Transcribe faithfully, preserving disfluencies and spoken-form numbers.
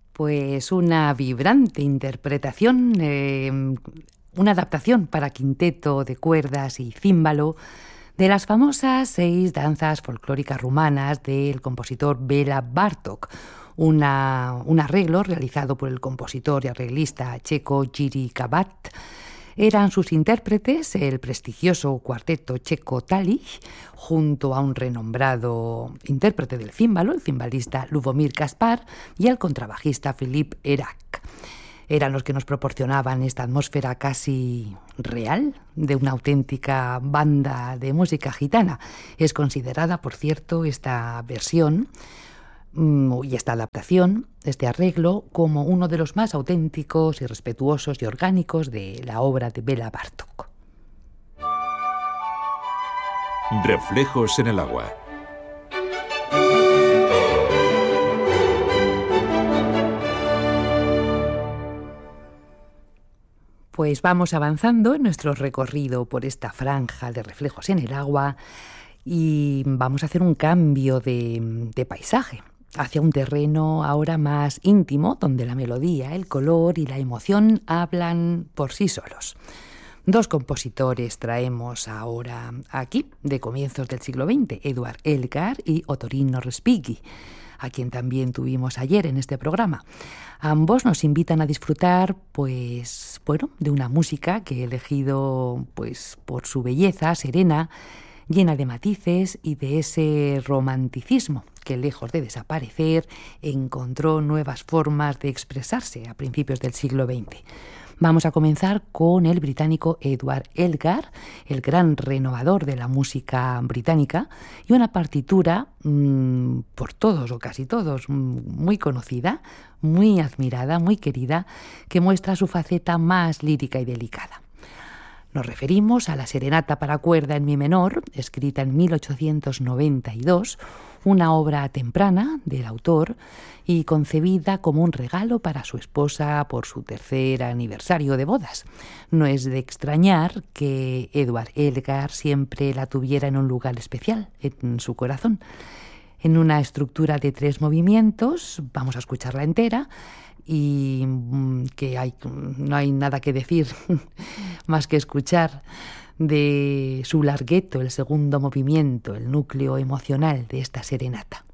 Pues una vibrante interpretación, eh, una adaptación para quinteto de cuerdas y címbalo de las famosas seis danzas folclóricas rumanas del compositor Béla Bartók, una, un arreglo realizado por el compositor y arreglista checo Jiří Kabát. Eran sus intérpretes el prestigioso cuarteto checo Talich, junto a un renombrado intérprete del címbalo, el cimbalista Lubomír Kaspar, y el contrabajista Filip Erák. Eran los que nos proporcionaban esta atmósfera casi real de una auténtica banda de música gitana. Es considerada, por cierto, esta versión y esta adaptación, este arreglo, como uno de los más auténticos y respetuosos y orgánicos de la obra de Béla Bartók. Reflejos en el agua. Pues vamos avanzando en nuestro recorrido por esta franja de reflejos en el agua y vamos a hacer un cambio de, de paisaje hacia un terreno ahora más íntimo, donde la melodía, el color y la emoción hablan por sí solos. Dos compositores traemos ahora aquí, de comienzos del siglo veinte, Eduard Elgar y Ottorino Respighi, a quien también tuvimos ayer en este programa. Ambos nos invitan a disfrutar, pues, bueno, de una música que he elegido, pues, por su belleza serena, llena de matices y de ese romanticismo que, lejos de desaparecer, encontró nuevas formas de expresarse a principios del siglo veinte. Vamos a comenzar con el británico Eduard Elgar, el gran renovador de la música británica, y una partitura mmm, por todos o casi todos muy conocida, muy admirada, muy querida, que muestra su faceta más lírica y delicada. Nos referimos a la Serenata para cuerda en mi menor, escrita en mil ochocientos noventa y dos, una obra temprana del autor y concebida como un regalo para su esposa por su tercer aniversario de bodas. No es de extrañar que Eduard Elgar siempre la tuviera en un lugar especial en su corazón. En una estructura de tres movimientos, vamos a escucharla entera, y que hay, no hay nada que decir más que escuchar de su largueto, el segundo movimiento, el núcleo emocional de esta serenata.